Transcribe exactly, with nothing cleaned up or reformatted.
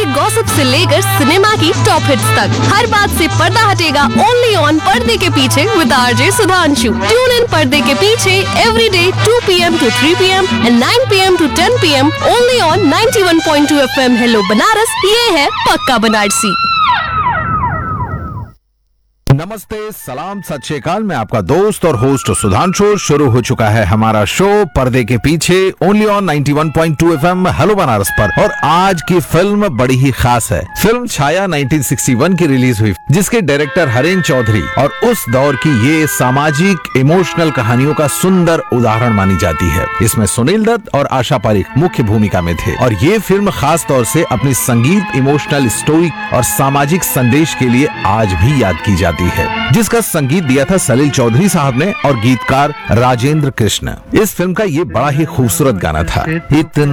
Gossip से लेकर cinema की टॉप हिट्स तक, हर बात से पर्दा हटेगा ओनली ऑन पर्दे के पीछे with RJ Sudhanshu. Tune in पर्दे के पीछे every day to P M to three P M and nine P M to ten P am only on ninety one point two F M. Hello Banaras, ये है पक्का बनारसी। नमस्ते, सलाम, सत श्री अकाल। मैं आपका दोस्त और होस्ट सुधांशु। शुरू हो चुका है हमारा शो पर्दे के पीछे only on ninety one point two FM hello Banaras पर। और आज की फिल्म बड़ी ही खास है। फिल्म छाया नाइंटीन सिक्सटी वन की रिलीज हुई, जिसके डायरेक्टर हरेन चौधरी और उस दौर की ये सामाजिक इमोशनल कहानियों का सुंदर उदाहरण मानी जाती है। इसमें सुनील दत्त और आशा पारिक मुख्य भूमिका में थे और ये फिल्म खास तौर से अपनी संगीत, इमोशनल स्टोरी और सामाजिक संदेश के लिए आज भी याद की जाती है, जिसका संगीत दिया था सलील चौधरी साहब ने और गीतकार राजेंद्र कृष्ण। इस फिल्म का ये बड़ा ही खूबसूरत गाना था, इतना